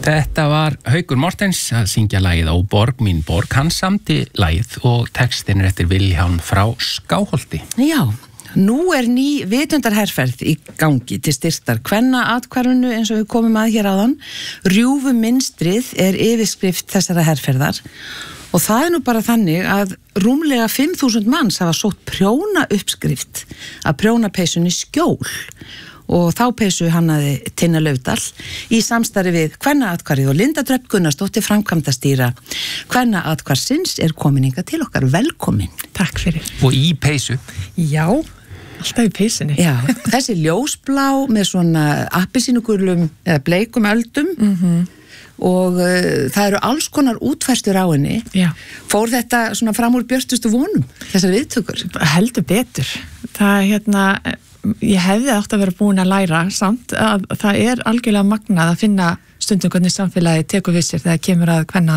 Þetta var Haukur Mortens að syngja lagið Á borg mín borg. Hann samdi lagið og textin er eftir Vilhjálm frá Skáholti. Já, nú ný vitundarherferð í gangi til styrktar kvennaathvarfinu eins og við komum að hér áðan. Rjúfuminstrið er yfirskrift þessara herferðar og það nú bara þannig að rúmlega 5.000 manns hafa sótt prjóna uppskrift að prjónapeysunni Skjól og þá peysu hannaði Tinna Laufdal í samstarfi við Kvennaathvarfið og Linda Dröfn Gunnarsdóttir framkvæmdastýra Kvennaathvarfsins er komin hingað til okkar. Velkomin. Takk fyrir. Og í peysu. Já, alltaf í peysunni. Já, þessi ljósblá með svona appelsínugulum eða bleikum öldum og það eru alls konar útfærslur á henni. Já. Fór þetta svona fram úr björtustu vonum, þessar viðtökur? Heldur betur. Það ég hefði átt að vera búin að læra samt að það er algjörlega magnað að finna stundum hvernig samfélagi tekur við sér þegar kemur að